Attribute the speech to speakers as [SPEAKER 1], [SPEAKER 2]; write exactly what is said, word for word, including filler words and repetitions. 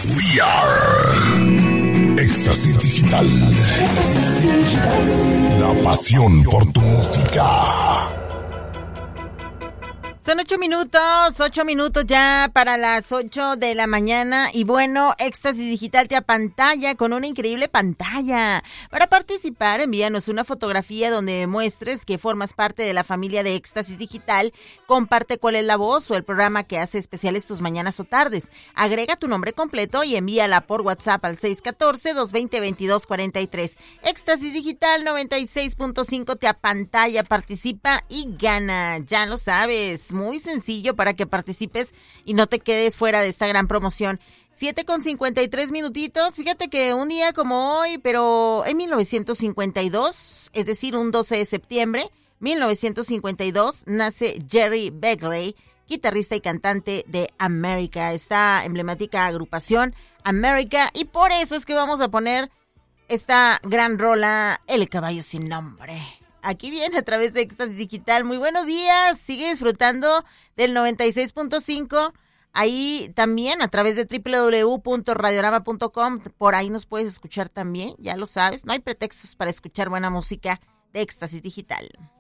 [SPEAKER 1] We are Éxtasis Digital. La pasión por tu música.
[SPEAKER 2] Son ocho minutos, ocho minutos ya para las ocho de la mañana. Y bueno, Éxtasis Digital te apantalla con una increíble pantalla. Para participar, envíanos una fotografía donde muestres que formas parte de la familia de Éxtasis Digital. Comparte cuál es la voz o el programa que hace especiales tus mañanas o tardes. Agrega tu nombre completo y envíala por WhatsApp al seis uno cuatro, dos dos cero, dos dos cuatro tres. Éxtasis Digital noventa y seis punto cinco te apantalla, participa y gana. Ya lo sabes. Muy sencillo para que participes y no te quedes fuera de esta gran promoción. siete con cincuenta y tres minutitos. Fíjate que un día como hoy, pero en mil novecientos cincuenta y dos, es decir, un doce de septiembre, mil novecientos cincuenta y dos, nace Jerry Beckley, guitarrista y cantante de America, esta emblemática agrupación America, y por eso es que vamos a poner esta gran rola, El Caballo Sin Nombre. Aquí viene a través de Éxtasis Digital. Muy buenos días. Sigue disfrutando del noventa y seis punto cinco. Ahí también a través de doble u doble u doble u punto radiorama punto com. Por ahí nos puedes escuchar también. Ya lo sabes. No hay pretextos para escuchar buena música de Éxtasis Digital.